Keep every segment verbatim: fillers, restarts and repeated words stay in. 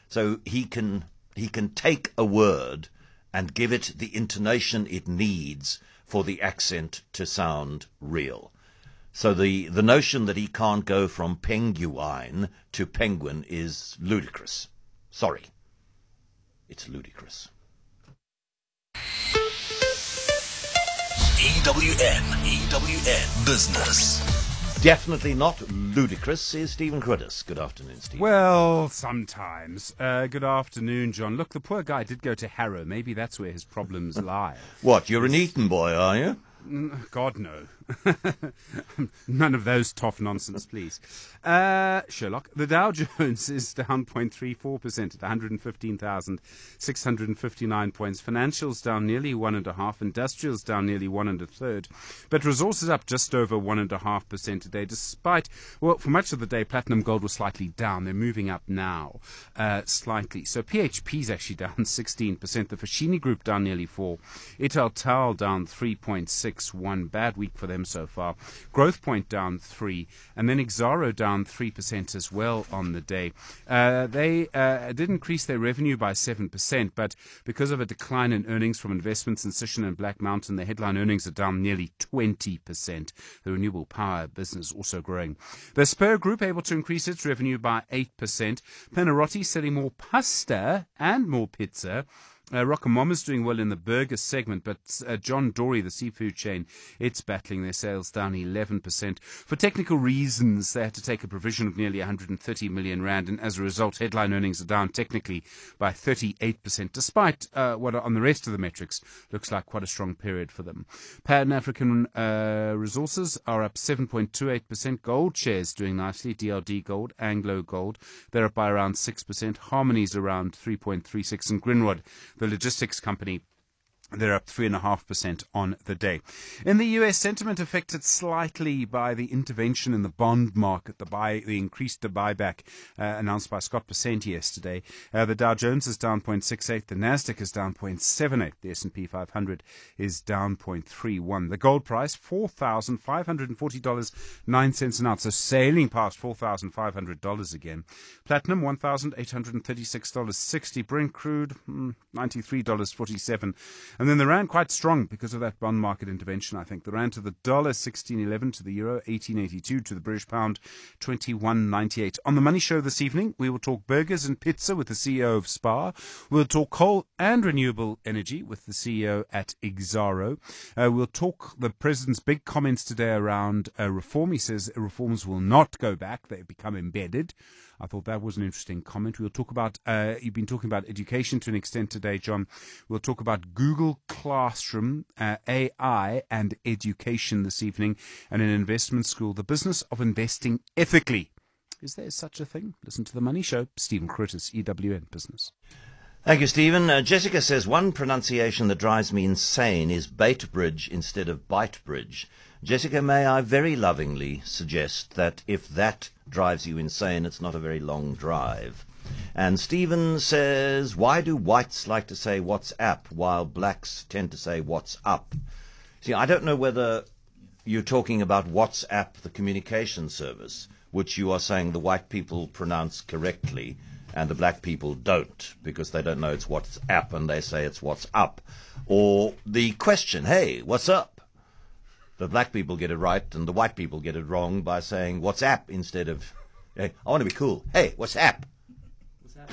So he can he can take a word and give it the intonation it needs for the accent to sound real. So the, the notion that he can't go from penguin to penguin is ludicrous. Sorry. It's ludicrous. E W N, E W N Business. Definitely not ludicrous, says Stephen Cruddas. Good afternoon, Stephen. Well, sometimes. Uh, good afternoon, John. Look, the poor guy did go to Harrow. Maybe that's where his problems lie. What, you're an Eton boy, are you? God, no. None of those tough nonsense, please. Uh, Sherlock, the Dow Jones is down zero point three four percent at one hundred fifteen thousand six hundred fifty-nine points. Financials down nearly one and a half. Industrials down nearly one and a third. But resources up just over one and a half percent today, despite, well, for much of the day, platinum gold was slightly down. They're moving up now, uh, slightly. So P H P's actually down sixteen percent. The Foschini Group down nearly four. Italtal down three point six one. Bad week for them so far. Growth Point down three, and then Exxaro down three percent as well on the day. Uh, they uh, did increase their revenue by seven percent, but because of a decline in earnings from investments in Sishen and Black Mountain, the headline earnings are down nearly twenty percent. The renewable power business also growing. The Spur Group able to increase its revenue by eight percent. Panarottis selling more pasta and more pizza. Uh, Rockamama's doing well in the burger segment, but uh, John Dory, the seafood chain, it's battling their sales down eleven percent. For technical reasons, they had to take a provision of nearly one hundred thirty million rand, and as a result, headline earnings are down technically by thirty-eight percent, despite uh, what on the rest of the metrics looks like quite a strong period for them. Pan African uh, Resources are up seven point two eight percent. Gold shares doing nicely. D L D Gold, Anglo Gold, they're up by around six percent. Harmony's around three point three six, and Grindrod, the logistics company, they're up three point five percent on the day. In the U S, sentiment affected slightly by the intervention in the bond market, the buy, the increased the buyback uh, announced by Scott Bessent yesterday. Uh, the Dow Jones is down zero point six eight. The Nasdaq is down zero point seven eight. The S and P five hundred is down zero point three one. The gold price, four thousand five hundred forty dollars and nine cents an ounce, so sailing past four thousand five hundred dollars again. Platinum, one thousand eight hundred thirty-six dollars and sixty cents. Brent crude, mm, ninety-three dollars and forty-seven cents. And then the rand quite strong because of that bond market intervention, I think. The rand to the dollar, sixteen eleven, to the euro, eighteen eighty-two, to the British pound, twenty-one ninety-eight. On the Money Show this evening, we will talk burgers and pizza with the C E O of Spar. We'll talk coal and renewable energy with the C E O at Exxaro. Uh, we'll talk the President's big comments today around uh, reform. He says reforms will not go back. They've become embedded. I thought that was an interesting comment. We'll talk about, uh, you've been talking about education to an extent today, John. We'll talk about Google Classroom, uh, A I and education this evening, and an investment school, the business of investing ethically. Is there such a thing? Listen to The Money Show. Stephen Cruddas, E W N Business. Thank you, Stephen. Uh, Jessica says, one pronunciation that drives me insane is Baitbridge instead of Bitebridge. Jessica, may I very lovingly suggest that if that drives you insane, it's not a very long drive. And Stephen says, why do whites like to say what's up while blacks tend to say what's up? See, I don't know whether you're talking about WhatsApp, the communication service, which you are saying the white people pronounce correctly and the black people don't because they don't know it's WhatsApp and they say it's what's up. Or the question, hey, what's up? The black people get it right and the white people get it wrong by saying what's up instead of, hey, I want to be cool. Hey, what's up? What's up?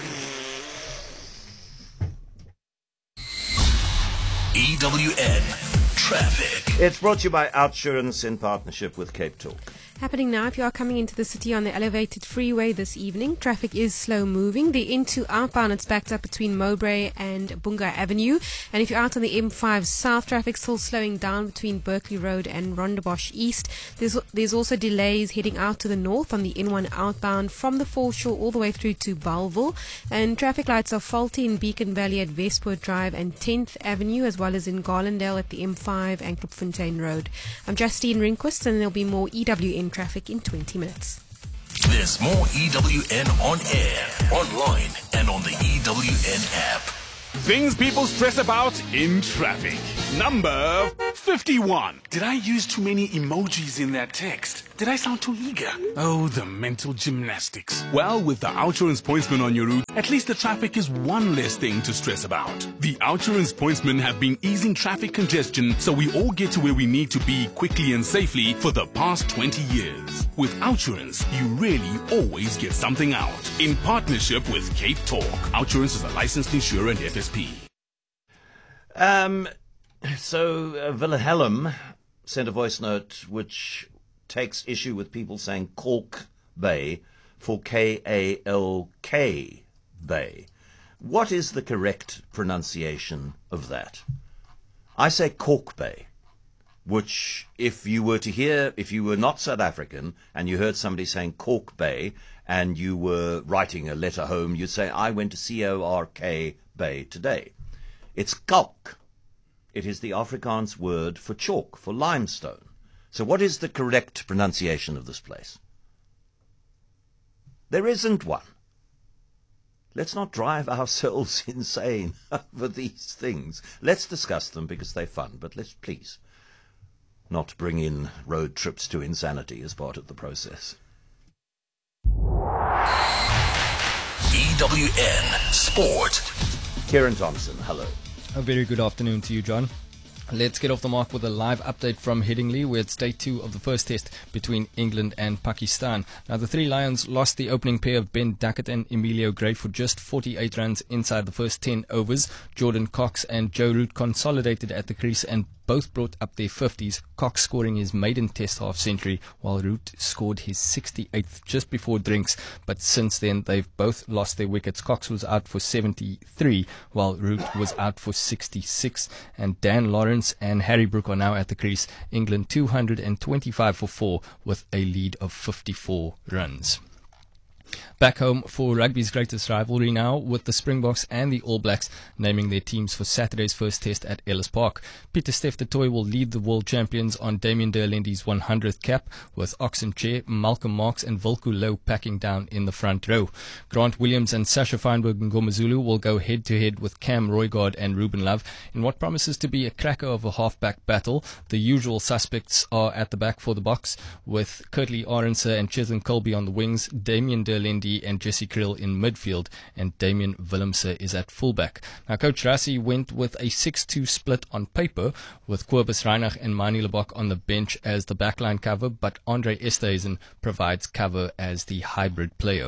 E W N Traffic. It's brought to you by Outsurance in partnership with Cape Talk. Happening now, if you are coming into the city on the elevated freeway this evening, traffic is slow moving. The N two outbound, it's backed up between Mowbray and Bunga Avenue. And if you're out on the M five South, traffic still slowing down between Berkeley Road and Rondebosch East. There's, there's also delays heading out to the north on the N one outbound from the foreshore all the way through to Bellville. And traffic lights are faulty in Beacon Valley at Westport Drive and tenth Avenue, as well as in Garlandale at the M five and Klipfontein Road. I'm Justine Rinquist, and there'll be more E W N traffic in twenty minutes. There's more E W N on air, online, and on the E W N app. Things people stress about in traffic. Number fifty-one. Did I use too many emojis in that text? Did I sound too eager? Oh, the mental gymnastics. Well, with the Outsurance Pointsman on your route, at least the traffic is one less thing to stress about. The Outsurance Pointsmen have been easing traffic congestion so we all get to where we need to be quickly and safely for the past twenty years. With Outsurance, you really always get something out. In partnership with Cape Talk, Outsurance is a licensed insurer and F S P. Um, so uh, Wilhelm sent a voice note which takes issue with people saying Kalk Bay for K A L K Bay. What is the correct pronunciation of that? I say Kalk Bay, which if you were to hear, if you were not South African and you heard somebody saying Kalk Bay and you were writing a letter home, you'd say, I went to C O R K Bay today. It's kalk. It is the Afrikaans word for chalk, for limestone. So what is the correct pronunciation of this place? There isn't one. Let's not drive ourselves insane over these things. Let's discuss them because they're fun, but let's please not bring in road trips to insanity as part of the process. E W N Sport. Kieran Thompson, hello. A very good afternoon to you, John. Let's get off the mark with a live update from Headingley, where it's day two of the first test between England and Pakistan. Now, the Three Lions lost the opening pair of Ben Duckett and Emilio Gray for just forty-eight runs inside the first ten overs. Jordan Cox and Joe Root consolidated at the crease and both brought up their fifties, Cox scoring his maiden test half century, while Root scored his sixty-eighth just before drinks. But since then, they've both lost their wickets. Cox was out for seventy-three, while Root was out for sixty-six. And Dan Lawrence and Harry Brook are now at the crease. England two hundred twenty-five for four with a lead of fifty-four runs. Back home for rugby's greatest rivalry now, with the Springboks and the All Blacks naming their teams for Saturday's first test at Ellis Park. Pieter-Steph du Toit will lead the world champions on Damien de Allende's one hundredth cap, with Oxen Chair, Malcolm Marx and Wilco Louw packing down in the front row. Grant Williams and Sasha Feinberg Ngomazulu will go head-to-head with Cam Roygaard and Ruben Love in what promises to be a cracker of a half-back battle. The usual suspects are at the back for the Boks, with Kurtley Arendse and Chisholm Colby on the wings, Damien de Allende and Jesse Kriel in midfield, and Damien Willemse is at fullback. Now, Coach Rassie went with a six two split on paper, with Kobus Reinach and Manie Lebok on the bench as the backline cover, but Andre Esterhuizen provides cover as the hybrid player.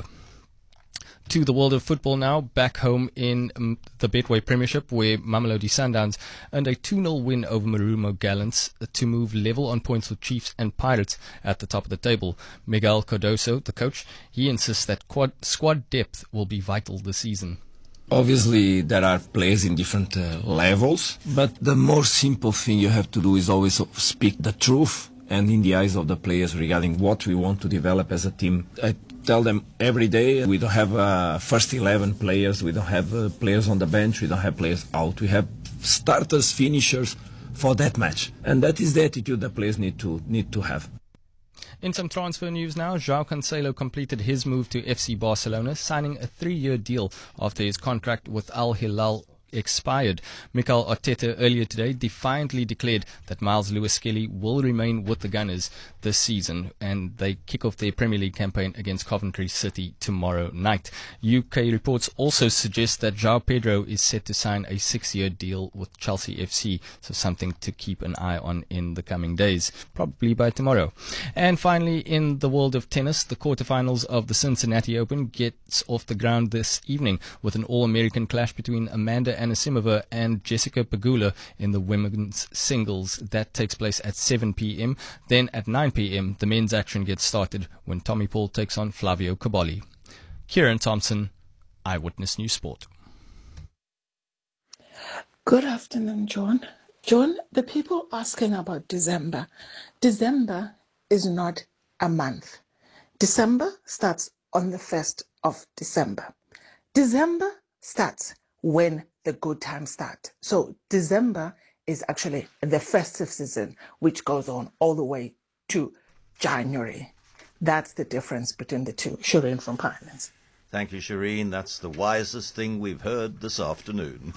To the world of football now, back home in um, the Betway Premiership, where Mamelodi Sundowns earned a two nil win over Marumo Gallants to move level on points with Chiefs and Pirates at the top of the table. Miguel Cardoso, the coach, he insists that quad, squad depth will be vital this season. Obviously, there are players in different uh, levels, but the more simple thing you have to do is always speak the truth and in the eyes of the players regarding what we want to develop as a team. I tell them every day we don't have uh, first eleven players, we don't have uh, players on the bench, we don't have players out. We have starters, finishers for that match. And that is the attitude the players need to need to have. In some transfer news now, João Cancelo completed his move to F C Barcelona, signing a three-year deal after his contract with Al Hilal expired. Mikel Arteta earlier today defiantly declared that Miles Lewis-Skelly will remain with the Gunners this season, and they kick off their Premier League campaign against Coventry City tomorrow night. U K reports also suggest that João Pedro is set to sign a six-year deal with Chelsea F C, so something to keep an eye on in the coming days, probably by tomorrow. And finally, in the world of tennis, the quarterfinals of the Cincinnati Open gets off the ground this evening with an All-American clash between Amanda Anisimova and Jessica Pegula in the women's singles. That takes place at seven p.m. Then at nine p.m. the men's action gets started when Tommy Paul takes on Flavio Cobolli. Kieran Thompson, Eyewitness News Sport. Good afternoon, John. John, the people asking about December. December is not a month. December starts on the first of December. December starts when the good times start. So December is actually the festive season, which goes on all the way to January. That's the difference between the two. Shireen from Pinelands. Thank you, Shireen. That's the wisest thing we've heard this afternoon.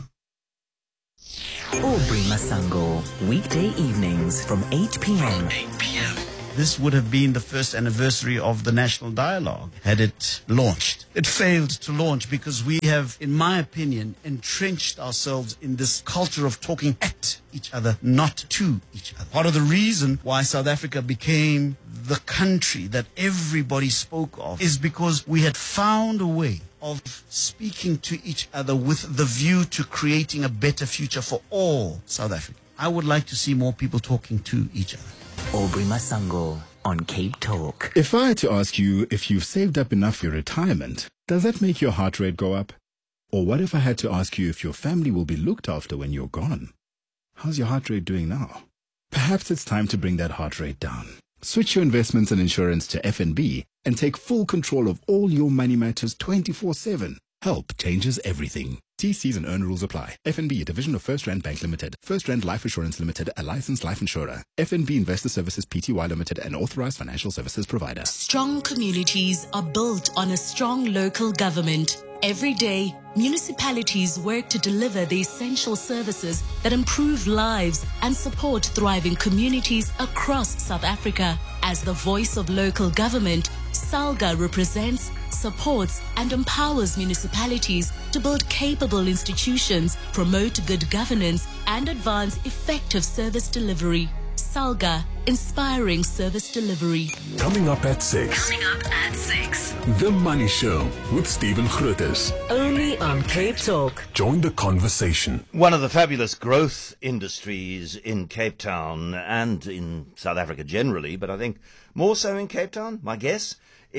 Aubrey Masango, weekday evenings from eight p.m. eight p.m. this would have been the first anniversary of the National Dialogue had it launched. It failed to launch because we have, in my opinion, entrenched ourselves in this culture of talking at each other, not to each other. Part of the reason why South Africa became the country that everybody spoke of is because we had found a way of speaking to each other with the view to creating a better future for all South Africans. I would like to see more people talking to each other. Aubrey Masango on Cape Talk. If I had to ask you if you've saved up enough for your retirement, does that make your heart rate go up? Or what if I had to ask you if your family will be looked after when you're gone? How's your heart rate doing now? Perhaps it's time to bring that heart rate down. Switch your investments and insurance to F N B and take full control of all your money matters twenty-four seven. Help changes everything. T Cs and earn rules apply. F N B, a division of First Rand Bank Limited. First Rand Life Assurance Limited, a licensed life insurer. F N B Investor Services Pty Limited, an authorized financial services provider. Strong communities are built on a strong local government. Every day, municipalities work to deliver the essential services that improve lives and support thriving communities across South Africa. As the voice of local government, SALGA represents, supports and empowers municipalities to build capable institutions, promote good governance and advance effective service delivery. SALGA, inspiring service delivery. Coming up at six. Coming up at six. The Money Show with Stephen Grootes. Only on Cape Talk. Join the conversation. One of the fabulous growth industries in Cape Town and in South Africa generally, but I think more so in Cape Town, my guess,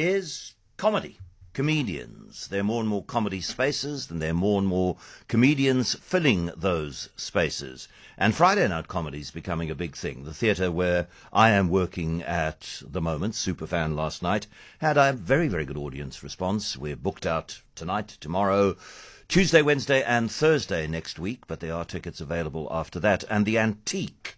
is comedy. Comedians. There are more and more comedy spaces, and there are more and more comedians filling those spaces. And Friday night comedy is becoming a big thing. The theatre where I am working at the moment, Superfan last night, had a very, very good audience response. We're booked out tonight, tomorrow, Tuesday, Wednesday and Thursday next week, but there are tickets available after that. And the Antique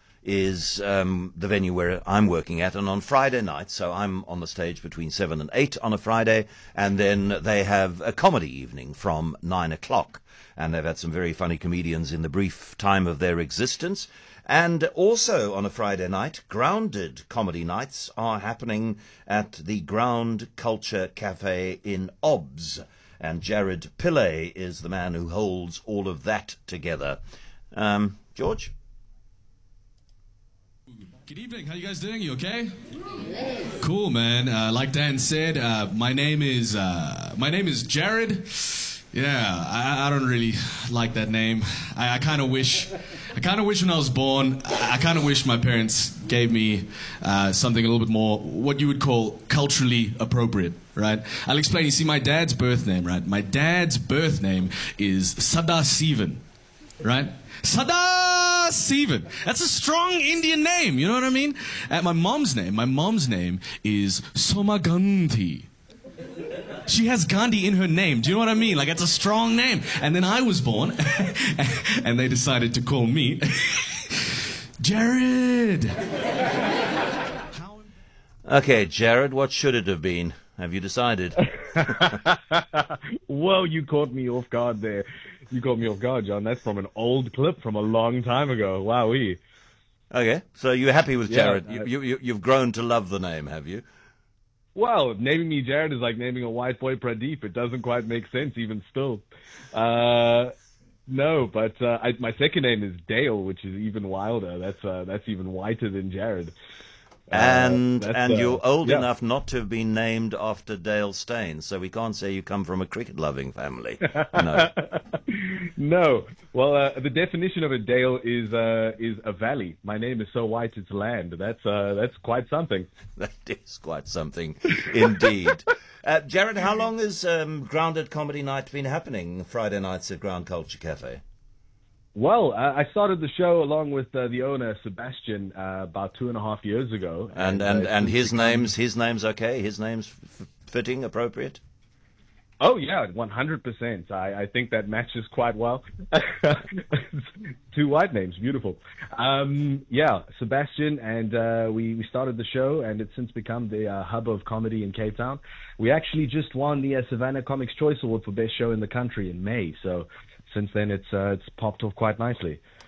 is um, the venue where I'm working at, and on Friday night, so I'm on the stage between seven and eight on a Friday, and then they have a comedy evening from nine o'clock, and they've had some very funny comedians in the brief time of their existence. And also on a Friday night, grounded comedy nights are happening at the Ground Culture Cafe in Obs, and Jared Pillay is the man who holds all of that together. Um, George? Good evening. How you guys doing? You okay? Cool, man. Uh, like Dan said, uh, my name is uh, my name is Jared. Yeah, I, I don't really like that name. I, I kind of wish, I kind of wish when I was born, I, I kind of wish my parents gave me uh, something a little bit more, what you would call culturally appropriate, right? I'll explain. You see, my dad's birth name, right? My dad's birth name is Sadasivan, right? Sadasivan. That's a strong Indian name, you know what I mean? And my mom's name, my mom's name is Somagandhi. She has Gandhi in her name. Do you know what I mean? Like, it's a strong name. And then I was born, and they decided to call me Jared. Okay, Jared, what should it have been? Have you decided? Well, you caught me off guard there. You caught me off guard, John. That's from an old clip from a long time ago. Wowee. Okay, so you're happy with Yeah, Jared. uh, you, you, you've grown to love the name, have you? Well, naming me Jared is like naming a white boy Pradeep. It doesn't quite make sense even still. Uh, no, but uh, I, my second name is Dale, which is even wilder. That's uh, that's even whiter than Jared. Uh, And that's, and uh, you're old yeah. enough not to have been named after Dale Steyn, so we can't say you come from a cricket-loving family. No. No. Well, uh, the definition of a dale is uh, is a valley. My name is so white it's land. That's uh, that's quite something. That is quite something, indeed. uh, Jared, how long has um, Grounded Comedy Night been happening, Friday nights at Ground Culture Cafe? Well, uh, I started the show along with uh, the owner, Sebastian, uh, about two and a half years ago. And and, uh, and it's his become- name's his name's okay? His name's f- fitting, appropriate? Oh, yeah, one hundred percent. I, I think that matches quite well. Two white names, beautiful. Um, yeah, Sebastian, and uh, we, we started the show, and it's since become the uh, hub of comedy in Cape Town. We actually just won the uh, Savannah Comics Choice Award for Best Show in the Country in May, so since then it's uh, it's popped off quite nicely.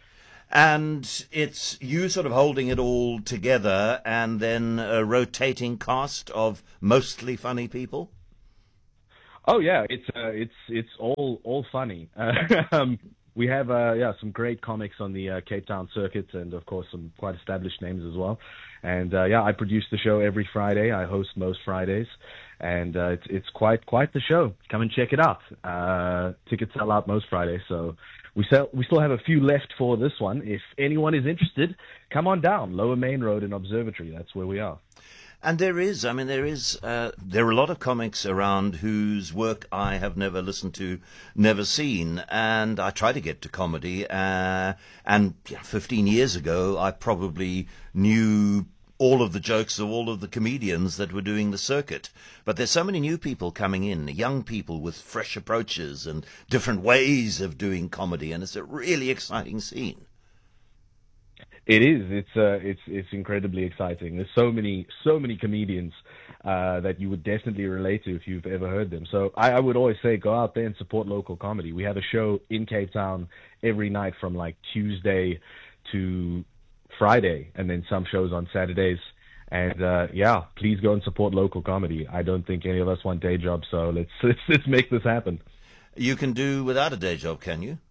And it's you sort of holding it all together, and then a rotating cast of mostly funny people. Oh yeah, it's uh, it's it's all all funny. Uh, um, we have uh, yeah some great comics on the uh, Cape Town circuit, and of course some quite established names as well. And uh, yeah, I produce the show every Friday. I host most Fridays, and uh, it's it's quite quite the show. Come and check it out. Uh, tickets sell out most Fridays, so we sell we still have a few left for this one. If anyone is interested, come on down Lower Main Road in Observatory. That's where we are. And there is, I mean, there is, uh, there are a lot of comics around whose work I have never listened to, never seen, and I try to get to comedy, uh, and you know, fifteen years ago, I probably knew all of the jokes of all of the comedians that were doing the circuit. But there's so many new people coming in, young people with fresh approaches and different ways of doing comedy, and it's a really exciting scene. It is. It's uh, it's it's incredibly exciting. There's so many so many comedians uh, that you would definitely relate to if you've ever heard them. So I, I would always say go out there and support local comedy. We have a show in Cape Town every night from like Tuesday to Friday, and then some shows on Saturdays. And uh, yeah, please go and support local comedy. I don't think any of us want day jobs, so let's let's, let's make this happen. You can do without a day job, can you?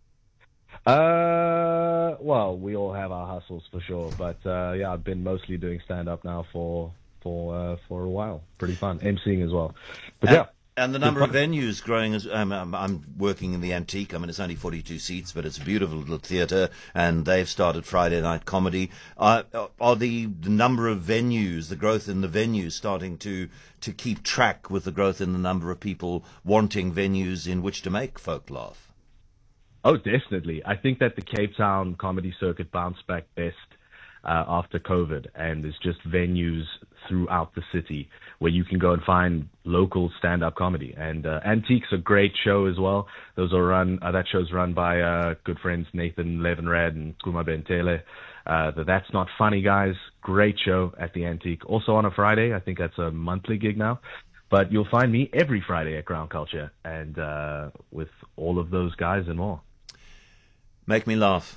Uh, well, we all have our hustles for sure, but uh, yeah, I've been mostly doing stand-up now for for uh, for a while. Pretty fun, emceeing as well. But and, yeah, and the number of venues growing. As um, I'm, I'm working in the Antique. I mean, it's only forty-two seats, but it's a beautiful little theatre, and they've started Friday night comedy. Uh, are the, the number of venues, the growth in the venues, starting to to keep track with the growth in the number of people wanting venues in which to make folk laugh? Oh, definitely. I think that the Cape Town comedy circuit bounced back best uh, after COVID, and there's just venues throughout the city where you can go and find local stand-up comedy. And uh, Antique's a great show as well. Those are run. Uh, that show's run by uh, good friends Nathan Levenrad and Kuma Bentele. Uh, the That's Not Funny guys. Great show at the Antique. Also on a Friday. I think that's a monthly gig now. But you'll find me every Friday at Ground Culture, and uh, with all of those guys and more. Make me laugh.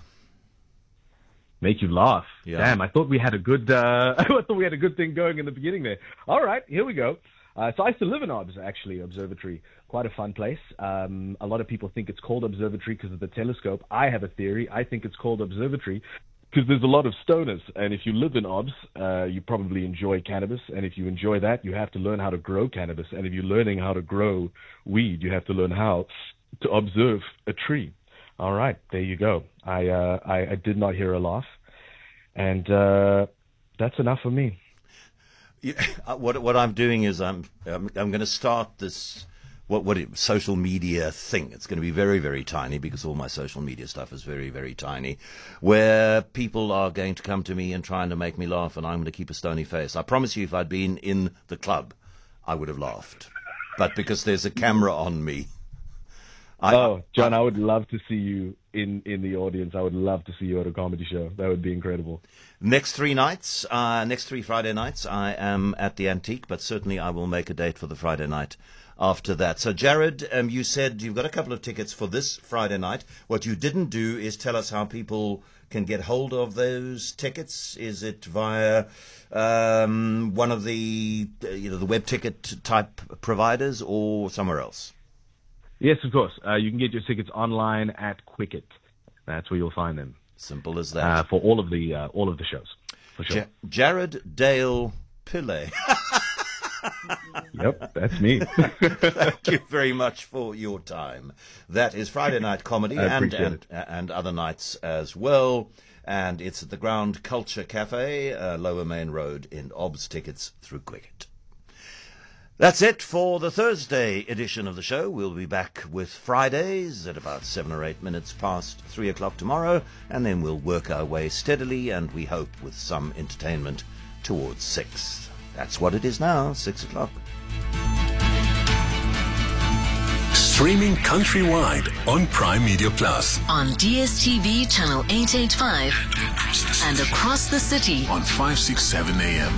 Make you laugh. Yeah. Damn, I thought we had a good. Uh, I thought we had a good thing going in the beginning there. All right, here we go. Uh, so I used to live in Obs, actually, Observatory. Quite a fun place. Um, a lot of people think it's called Observatory because of the telescope. I have a theory. I think it's called Observatory because there's a lot of stoners, and if you live in Obs, uh, you probably enjoy cannabis, and if you enjoy that, you have to learn how to grow cannabis, and if you're learning how to grow weed, you have to learn how to observe a tree. All right, there you go. I uh, I, I did not hear a laugh, and uh, that's enough for me. Yeah, what what I'm doing is I'm I'm, I'm going to start this what what it, social media thing. It's going to be very very tiny because all my social media stuff is very very tiny, where people are going to come to me and trying to make me laugh, and I'm going to keep a stony face. I promise you, if I'd been in the club, I would have laughed, but because there's a camera on me. I, oh, John, I would love to see you in, in the audience. I would love to see you at a comedy show. That would be incredible. Next three nights, uh, next three Friday nights, I am at the Antique, but certainly I will make a date for the Friday night after that. So, Jared, um, you said you've got a couple of tickets for this Friday night. What you didn't do is tell us how people can get hold of those tickets. Is it via um, one of the, uh, you know, the web ticket type providers or somewhere else? Yes, of course. Uh, you can get your tickets online at Quicket. That's where you'll find them. Simple as that. Uh, for all of the uh, all of the shows, for sure. Ja- Jared Dale Pillay. Yep, that's me. Thank you very much for your time. That is Friday Night Comedy and and, and other nights as well. And it's at the Ground Culture Cafe, uh, Lower Main Road in Obs. Tickets through Quicket. That's it for the Thursday edition of the show. We'll be back with Fridays at about seven or eight minutes past three o'clock tomorrow, and then we'll work our way steadily, and we hope with some entertainment, towards six. That's what it is now, six o'clock. Streaming countrywide on Prime Media Plus. On D S T V channel eight eighty-five and across the city on five sixty-seven A M.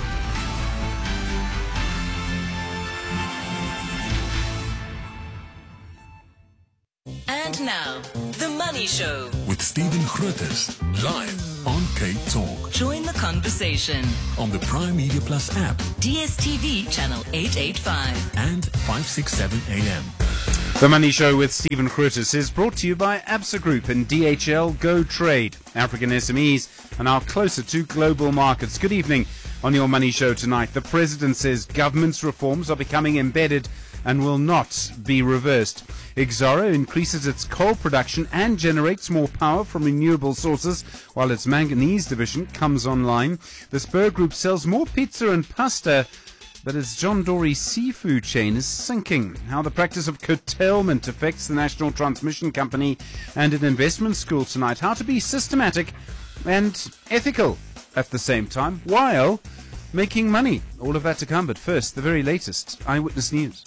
And now, The Money Show. With with Stephen Grootes, live on Cape Talk. Join the conversation. On the Prime Media Plus app. D S T V channel eight eighty-five. And five sixty-seven A M. The Money Show with Stephen Grootes is brought to you by Absa Group and D H L Go Trade. African S M Es are now closer to global markets. Good evening on your Money Show tonight. The President says government's reforms are becoming embedded and will not be reversed. Exxaro increases its coal production and generates more power from renewable sources, while its manganese division comes online. The Spur Group sells more pizza and pasta, but its John Dory seafood chain is sinking. How the practice of curtailment affects the National Transmission Company, and an investment school tonight. How to be systematic and ethical at the same time while making money. All of that to come, but first, the very latest Eyewitness News.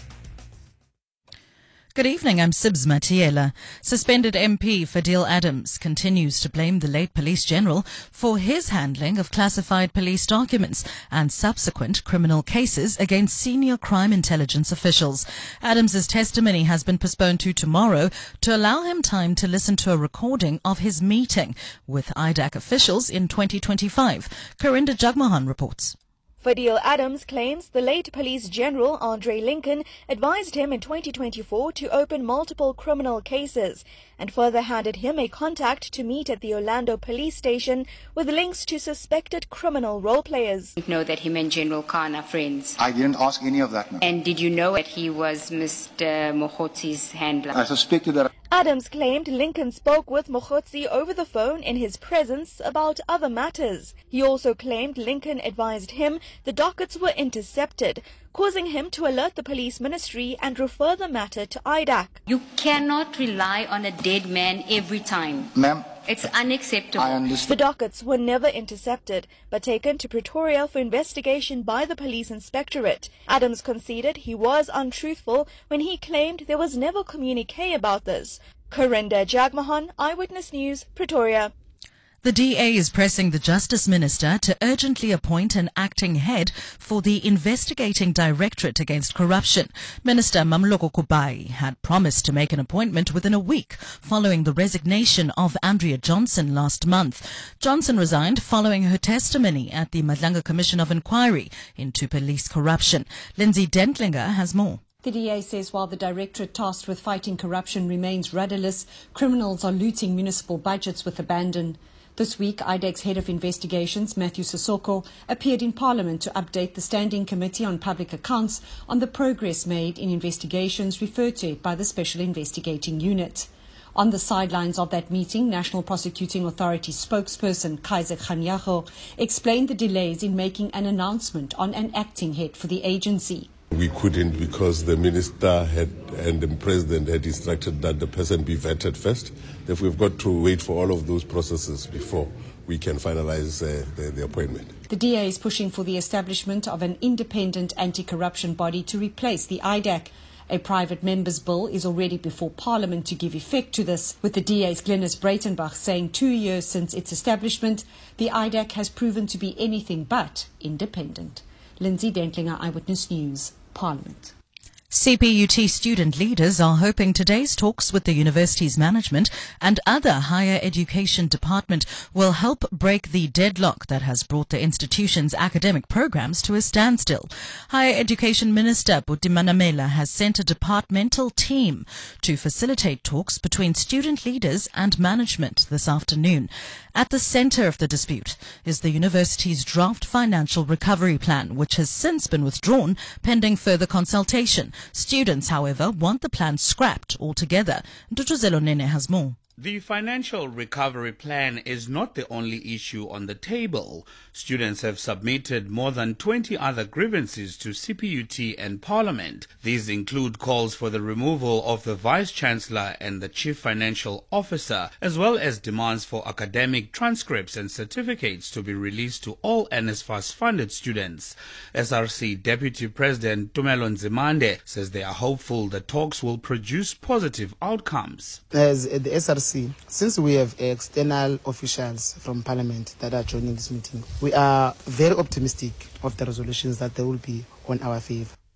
Good evening, I'm Sibs Matiela. Suspended M P Fadil Adams continues to blame the late Police General for his handling of classified police documents and subsequent criminal cases against senior crime intelligence officials. Adams's testimony has been postponed to tomorrow to allow him time to listen to a recording of his meeting with I D A C officials in twenty twenty-five. Corinda Jagmohan reports. Fadil Adams claims the late Police General Andre Lincoln advised him in twenty twenty-four to open multiple criminal cases and further handed him a contact to meet at the Orlando police station with links to suspected criminal role players. You know that him and General Khan are friends. I didn't ask any of that. No. And did you know that he was Mister Mokhotzi's handler? I suspected that. Adams claimed Lincoln spoke with Mokhotzi over the phone in his presence about other matters. He also claimed Lincoln advised him the dockets were intercepted, causing him to alert the police ministry and refer the matter to I D A C. You cannot rely on a dead man every time. Ma'am, it's unacceptable. I understand. The dockets were never intercepted, but taken to Pretoria for investigation by the police inspectorate. Adams conceded he was untruthful when he claimed there was never communique about this. Corinda Jagmohan, Eyewitness News, Pretoria. The D A is pressing the Justice Minister to urgently appoint an acting head for the Investigating Directorate Against Corruption. Minister Mamloko Kubai had promised to make an appointment within a week following the resignation of Andrea Johnson last month. Johnson resigned following her testimony at the Madlanga Commission of Inquiry into police corruption. Lindsay Dentlinger has more. The D A says while the directorate tasked with fighting corruption remains rudderless, criminals are looting municipal budgets with abandon. This week, I D A C's Head of Investigations, Matthew Sissoko, appeared in Parliament to update the Standing Committee on Public Accounts on the progress made in investigations referred to by the Special Investigating Unit. On the sidelines of that meeting, National Prosecuting Authority spokesperson Kaiser Khanyago explained the delays in making an announcement on an acting head for the agency. We couldn't because the minister had and the president had instructed that the person be vetted first. Therefore, we've got to wait for all of those processes before we can finalize uh, the, the appointment. The D A is pushing for the establishment of an independent anti-corruption body to replace the I D A C. A private member's bill is already before Parliament to give effect to this, with the D A's Glenys Breitenbach saying two years since its establishment, the I D A C has proven to be anything but independent. Lindsay Dentlinger, Eyewitness News, Parliament. C P U T student leaders are hoping today's talks with the university's management and other higher education department will help break the deadlock that has brought the institution's academic programs to a standstill. Higher Education Minister Buti Manamela has sent a departmental team to facilitate talks between student leaders and management this afternoon. At the center of the dispute is the university's draft financial recovery plan, which has since been withdrawn pending further consultation. Students, however, want the plan scrapped altogether. Ndutuzelo Nene has more. The financial recovery plan is not the only issue on the table. Students have submitted more than twenty other grievances to C P U T and Parliament. These include calls for the removal of the Vice-Chancellor and the Chief Financial Officer, as well as demands for academic transcripts and certificates to be released to all N S F A S-funded students. S R C Deputy President Tumelo Nzimande says they are hopeful the talks will produce positive outcomes. As the S R C, since we have external officials from Parliament that are joining this meeting, we are very optimistic of the resolutions that there will be on our favor.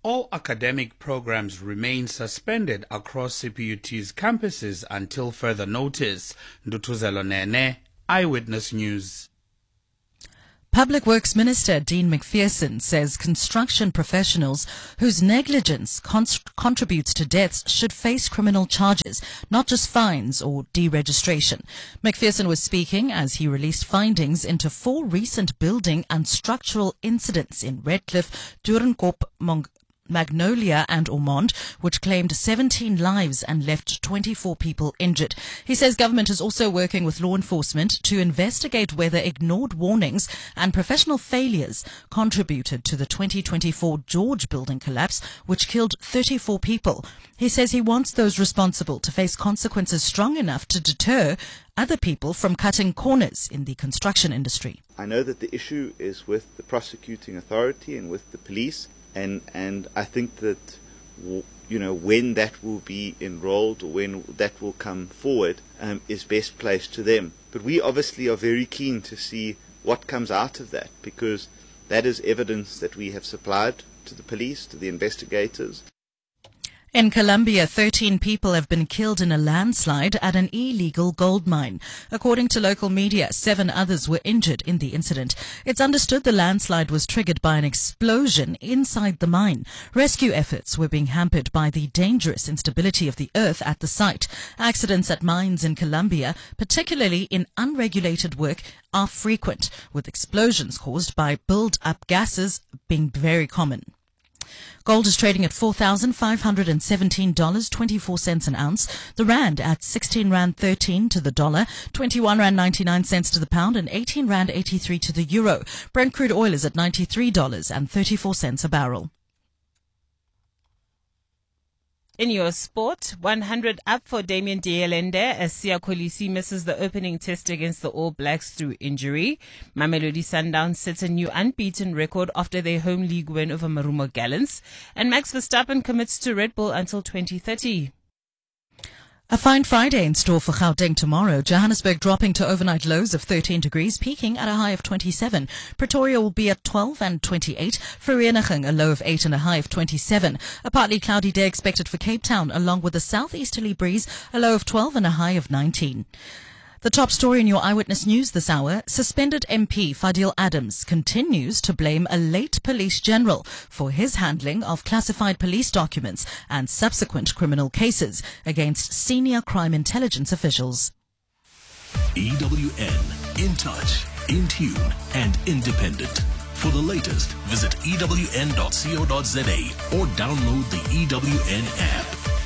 All academic programs remain suspended across C P U T's campuses until further notice. Ndutuzelo Nene, Eyewitness News. Public Works Minister Dean McPherson says construction professionals whose negligence con- contributes to deaths should face criminal charges, not just fines or deregistration. McPherson was speaking as he released findings into four recent building and structural incidents in Redcliffe, Doornkop, Mong- Magnolia and Ormond, which claimed seventeen lives and left twenty-four people injured. He says government is also working with law enforcement to investigate whether ignored warnings and professional failures contributed to the twenty twenty-four George building collapse, which killed thirty-four people. He says he wants those responsible to face consequences strong enough to deter other people from cutting corners in the construction industry. I know that the issue is with the prosecuting authority and with the police. And and I think that, you know, when that will be enrolled or when that will come forward um, is best placed to them. But we obviously are very keen to see what comes out of that, because that is evidence that we have supplied to the police, to the investigators. In Colombia, thirteen people have been killed in a landslide at an illegal gold mine. According to local media, seven others were injured in the incident. It's understood the landslide was triggered by an explosion inside the mine. Rescue efforts were being hampered by the dangerous instability of the earth at the site. Accidents at mines in Colombia, particularly in unregulated work, are frequent, with explosions caused by build-up gases being very common. Gold is trading at four thousand five hundred seventeen dollars and twenty-four cents an ounce. The rand at sixteen rand thirteen to the dollar, twenty-one rand ninety-nine cents to the pound, and eighteen rand eighty-three to the euro. Brent crude oil is at ninety-three dollars and thirty-four cents a barrel. In your sport, one hundred up for Damian Dielende as Siya Kolisi misses the opening test against the All Blacks through injury. Mamelodi Sundowns sets a new unbeaten record after their home league win over Marumo Gallants. And Max Verstappen commits to Red Bull until twenty thirty. A fine Friday in store for Gauteng tomorrow. Johannesburg dropping to overnight lows of thirteen degrees, peaking at a high of twenty-seven. Pretoria will be at twelve and twenty-eight. Vereeniging a low of eight and a high of twenty-seven. A partly cloudy day expected for Cape Town, along with a southeasterly breeze, a low of twelve and a high of nineteen. The top story in your Eyewitness News this hour, suspended M P Fadil Adams continues to blame a late police general for his handling of classified police documents and subsequent criminal cases against senior crime intelligence officials. E W N, in touch, in tune, and independent. For the latest, visit E W N dot co dot za or download the E W N app.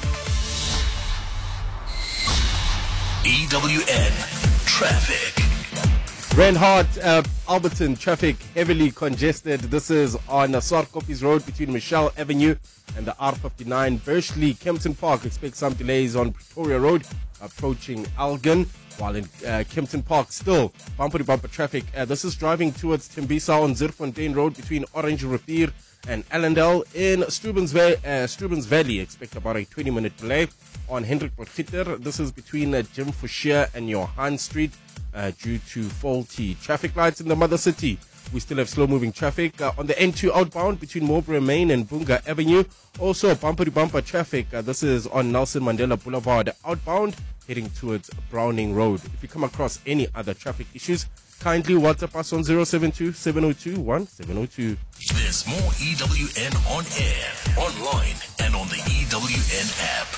E W N Traffic. Reinhardt, uh, Alberton traffic heavily congested. This is on uh, Sarkoppies Road between Michelle Avenue and the R fifty-nine. Bursley, Kempton Park, expect some delays on Pretoria Road approaching Elgin. While in uh, Kempton Park, still bumper-to-bumper traffic. Uh, this is driving towards Tembisa on Zirfontein Road between Orange Rivier and Allendale. In Strubens, Va- uh, Strubens Valley, expect about a twenty-minute delay. On Hendrik Potgieter, this is between uh, Jim Fouchier and Johan Street uh, due to faulty traffic lights in the mother city. We still have slow-moving traffic uh, on the N two outbound between Marlborough Main and Bunga Avenue. Also, bumper-to-bumper traffic. Uh, this is on Nelson Mandela Boulevard outbound, heading towards Browning Road. If you come across any other traffic issues, kindly WhatsApp us on zero seven two, seven zero two, one seven zero two. There's more E W N on air, online, and on the E W N app.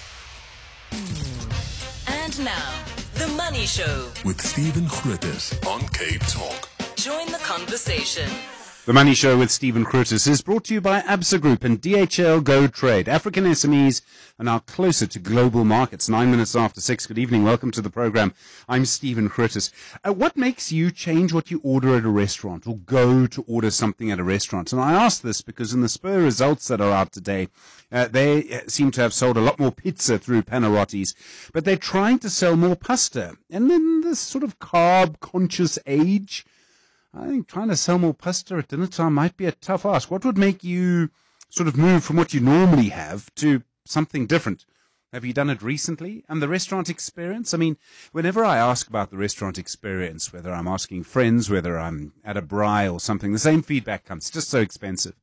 And now, The Money Show with Stephen Grootes on Cape Talk. Join the conversation. The Money Show with Stephen Grootes is brought to you by Absa Group and D H L Go Trade. African S M Es are now closer to global markets. Nine minutes after six. Good evening. Welcome to the program. I'm Stephen Grootes. Uh, what makes you change what you order at a restaurant or go to order something at a restaurant? And I ask this because in the Spur results that are out today, uh, they seem to have sold a lot more pizza through Panarottis, but they're trying to sell more pasta. And in this sort of carb-conscious age, I think trying to sell more pasta at dinner time might be a tough ask. What would make you sort of move from what you normally have to something different? Have you done it recently? And the restaurant experience? I mean, whenever I ask about the restaurant experience, whether I'm asking friends, whether I'm at a braai or something, the same feedback comes. It's just so expensive.